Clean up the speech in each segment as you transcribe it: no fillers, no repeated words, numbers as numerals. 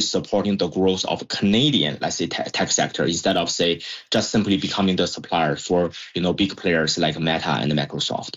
supporting the growth of Canadian, let's say, tech sector, instead of, say, just simply becoming the supplier for, big players like Meta and Microsoft.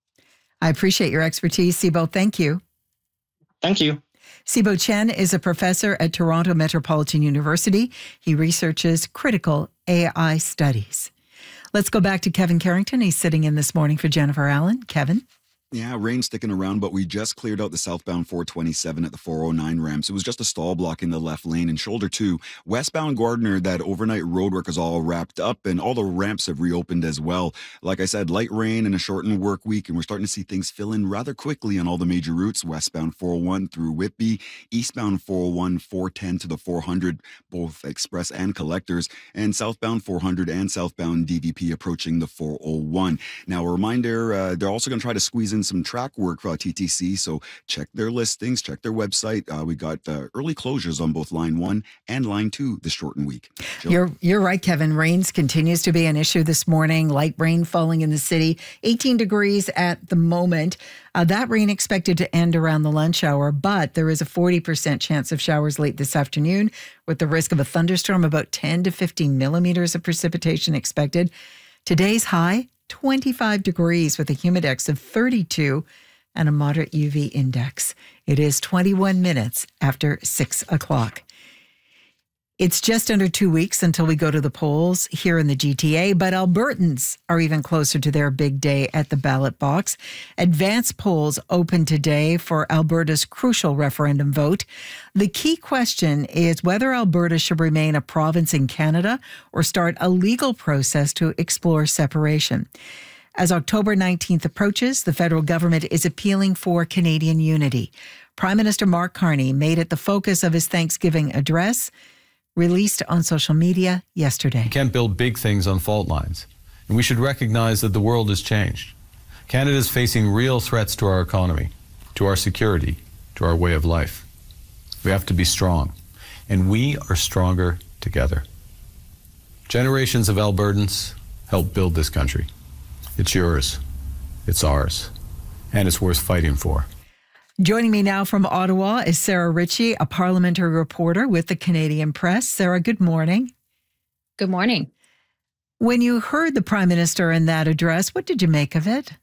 I appreciate your expertise, Sibo. Thank you. Thank you. Sibo Chen is a professor at Toronto Metropolitan University. He researches critical AI studies. Let's go back to Kevin Carrington. He's sitting in this morning for Jennifer Allen. Kevin? Yeah, rain sticking around, but we just cleared out the southbound 427 at the 409 ramps. It was just a stall block in the left lane and shoulder 2. Westbound Gardner, that overnight roadwork is all wrapped up and all the ramps have reopened as well. Like I said, light rain and a shortened work week, and we're starting to see things fill in rather quickly on all the major routes. Westbound 401 through Whitby, eastbound 401, 410 to the 400, both express and collectors, and southbound 400 and southbound DVP approaching the 401. Now, a reminder, they're also going to try to squeeze in some track work for TTC, so check their listings, check their website. We got early closures on both Line 1 and Line 2 this shortened week. Jill? You're right, Kevin. Rains continues to be an issue this morning. Light rain falling in the city, 18 degrees at the moment. That rain expected to end around the lunch hour, but there is a 40% chance of showers late this afternoon with the risk of a thunderstorm, about 10 to 15 millimeters of precipitation expected. Today's high, 25 degrees with a humidex of 32 and a moderate UV index. It is 21 minutes after 6 o'clock. It's just under 2 weeks until we go to the polls here in the GTA, but Albertans are even closer to their big day at the ballot box. Advance polls open today for Alberta's crucial referendum vote. The key question is whether Alberta should remain a province in Canada or start a legal process to explore separation. As October 19th approaches, the federal government is appealing for Canadian unity. Prime Minister Mark Carney made it the focus of his Thanksgiving address, released on social media yesterday. You can't build big things on fault lines. And we should recognize that the world has changed. Canada is facing real threats to our economy, to our security, to our way of life. We have to be strong. And we are stronger together. Generations of Albertans helped build this country. It's yours. It's ours. And it's worth fighting for. Joining me now from Ottawa is Sarah Ritchie, a parliamentary reporter with the Canadian Press. Sarah, good morning. Good morning. When you heard the Prime Minister in that address, what did you make of it?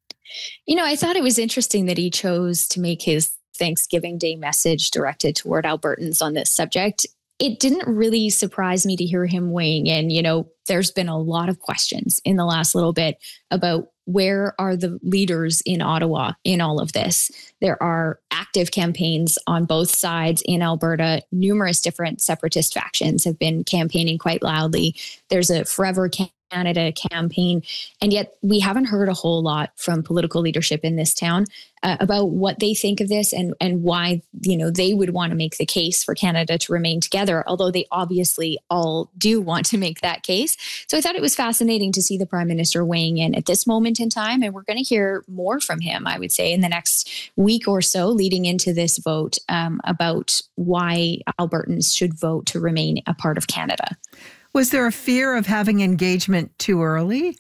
I thought it was interesting that he chose to make his Thanksgiving Day message directed toward Albertans on this subject. It didn't really surprise me to hear him weighing in. There's been a lot of questions in the last little bit about where are the leaders in Ottawa in all of this. There are active campaigns on both sides in Alberta. Numerous different separatist factions have been campaigning quite loudly. There's a Forever Canada campaign, and yet we haven't heard a whole lot from political leadership in this town about what they think of this and why they would want to make the case for Canada to remain together, although they obviously all do want to make that case. So I thought it was fascinating to see the Prime Minister weighing in at this moment in time, and we're going to hear more from him, I would say, in the next week or so leading into this vote about why Albertans should vote to remain a part of Canada. Was there a fear of having engagement too early?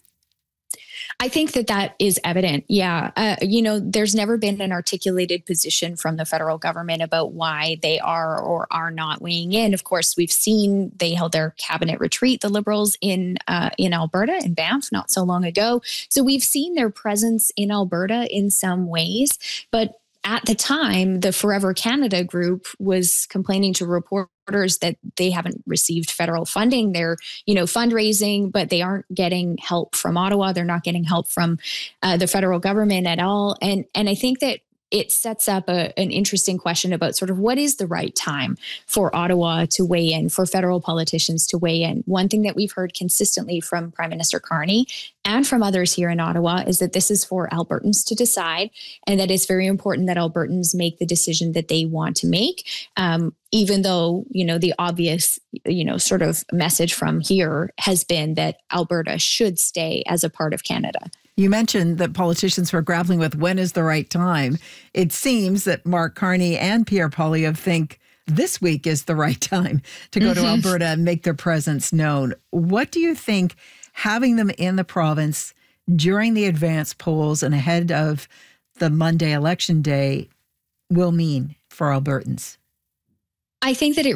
I think that is evident. Yeah. There's never been an articulated position from the federal government about why they are or are not weighing in. Of course, we've seen they held their cabinet retreat, the Liberals in Alberta, in Banff, not so long ago. So we've seen their presence in Alberta in some ways. But at the time, the Forever Canada group was complaining to reporters that they haven't received federal funding. They're, fundraising, but they aren't getting help from Ottawa. They're not getting help from the federal government at all. And I think that it sets up an interesting question about sort of what is the right time for Ottawa to weigh in, for federal politicians to weigh in. One thing that we've heard consistently from Prime Minister Carney and from others here in Ottawa is that this is for Albertans to decide, and that it's very important that Albertans make the decision that they want to make, even though, the obvious, sort of message from here has been that Alberta should stay as a part of Canada. You mentioned that politicians were grappling with when is the right time. It seems that Mark Carney and Pierre Poilievre think this week is the right time to go to Alberta and make their presence known. What do you think having them in the province during the advance polls and ahead of the Monday election day will mean for Albertans? I think that it